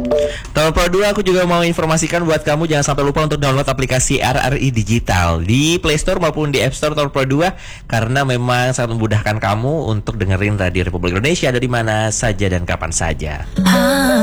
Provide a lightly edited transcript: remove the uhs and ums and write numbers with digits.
Tahun Pro 2 aku juga mau informasikan buat kamu jangan sampai lupa untuk download aplikasi RRI Digital di Play Store maupun di App Store Tahun Pro 2 karena memang sangat memudahkan kamu untuk dengerin Radio Republik Indonesia dari mana saja dan kapan saja.